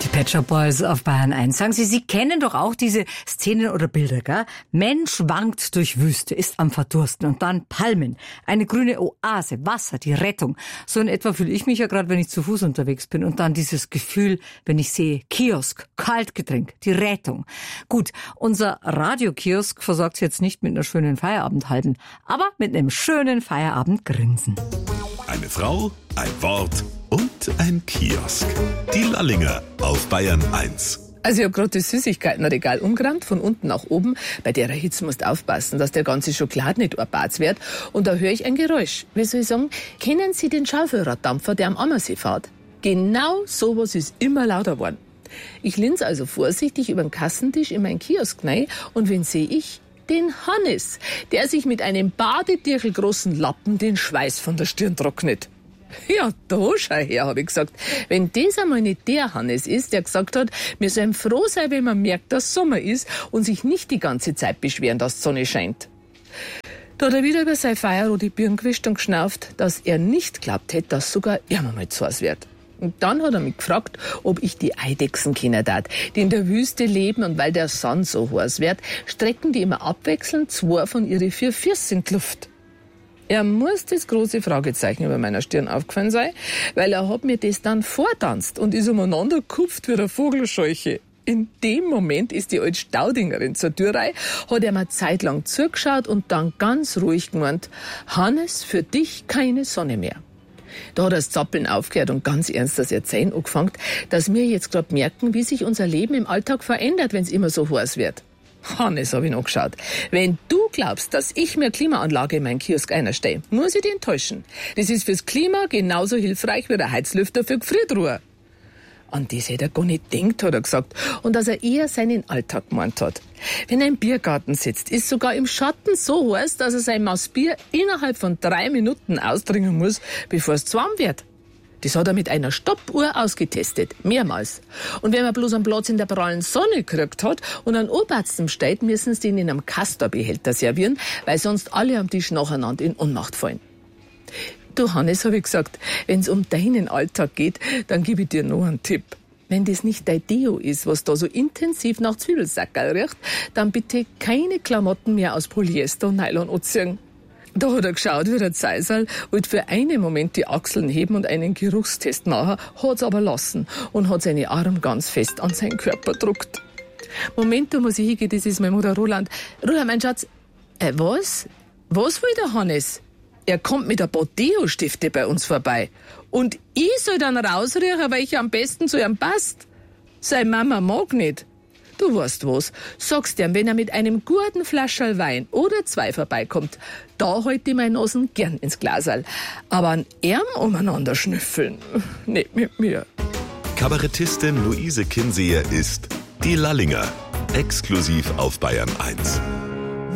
Pet Shop Boys auf Bayern 1. Sagen Sie, Sie kennen doch auch diese Szenen oder Bilder, gell? Mensch wankt durch Wüste, ist am Verdursten und dann Palmen, eine grüne Oase, Wasser, die Rettung. So in etwa fühle ich mich ja gerade, wenn ich zu Fuß unterwegs bin. Und dann dieses Gefühl, wenn ich sehe, Kiosk, Kaltgetränk, die Rettung. Gut, unser Radiokiosk versorgt Sie jetzt nicht mit einer schönen Feierabendhalben, aber mit einem schönen Feierabendgrinsen. Eine Frau, ein Wort und ein Kiosk. Die Lallinger auf Bayern 1. Also ich habe gerade das Süßigkeitenregal umgeräumt, von unten nach oben. Bei der Hitze musst du aufpassen, dass der ganze Schokolade nicht arbeiz wird. Und da höre ich ein Geräusch. Wie soll ich sagen? Kennen Sie den Schaufelraddampfer, der am Ammersee fährt? Genau sowas ist immer lauter geworden. Ich linse also vorsichtig über den Kassentisch in meinen Kiosk rein und wen sehe ich? Den Hannes, der sich mit einem badetierchelgroßen Lappen den Schweiß von der Stirn trocknet. Ja, da schau her, habe ich gesagt. Wenn das einmal nicht der Hannes ist, der gesagt hat, wir sollen froh sein, wenn man merkt, dass Sommer ist und sich nicht die ganze Zeit beschweren, dass die Sonne scheint. Da hat er wieder über seine feierrote Birn gewischt und geschnauft, dass er nicht glaubt hätte, dass sogar er mal zu heiß wird. Und dann hat er mich gefragt, ob ich die Eidechsen kennen darf, die in der Wüste leben, und weil der Sand so heiß wird, strecken die immer abwechselnd 2 von ihren 4 Füßen in die Luft. Er muss das große Fragezeichen über meiner Stirn aufgefallen sein, weil er hat mir das dann vortanzt und ist umeinander gekupft wie eine Vogelscheuche. In dem Moment ist die alte Staudingerin zur Tür rein, hat er mir zeitlang zugeschaut und dann ganz ruhig gemeint, Hannes, für dich keine Sonne mehr. Da hat das Zappeln aufgehört und ganz ernst das Erzählen angefangen, dass wir jetzt gerade merken, wie sich unser Leben im Alltag verändert, wenn es immer so heiß wird. Hannes, habe ich noch geschaut. Wenn du glaubst, dass ich mir Klimaanlage in meinen Kiosk einstelle, muss ich dich enttäuschen. Das ist fürs Klima genauso hilfreich wie der Heizlüfter für Gefriertruhe. An das hätte er gar nicht gedacht, hat er gesagt. Und dass er eher seinen Alltag gemeint hat. Wenn er im Biergarten sitzt, ist sogar im Schatten so heiß, dass er sein Maß Bier innerhalb von 3 Minuten austrinken muss, bevor es zu warm wird. Das hat er mit einer Stoppuhr ausgetestet, mehrmals. Und wenn man bloß einen Platz in der prallen Sonne gekriegt hat und einen Oberarzt steht, müssen sie ihn in einem Castor-Behälter servieren, weil sonst alle am Tisch nacheinander in Ohnmacht fallen. Du Hannes, habe ich gesagt, wenn es um deinen Alltag geht, dann gebe ich dir noch einen Tipp. Wenn das nicht dein Deo ist, was da so intensiv nach Zwiebelsackerl riecht, dann bitte keine Klamotten mehr aus Polyester und Nylon anziehen. Da hat er geschaut, wie der Zeisal wollte für einen Moment die Achseln heben und einen Geruchstest machen, hat's aber lassen und hat seine Arme ganz fest an seinen Körper gedruckt. Moment, da muss ich hingehen, das ist mein Mutter Roland. Roland, mein Schatz, was? Was will der Hannes? Er kommt mit ein paar Deo-Stifte bei uns vorbei. Und ich soll dann rausriechen, welcher am besten zu ihm passt. Seine Mama mag nicht. Du weißt was, sagst ihm, wenn er mit einem guten Flascherl Wein oder 2 vorbeikommt, da halt ich meine Nasen gern ins Glaserl. Aber an ihm umeinander schnüffeln, nicht mit mir. Kabarettistin Luise Kinseher ist die Lallinger, exklusiv auf Bayern 1.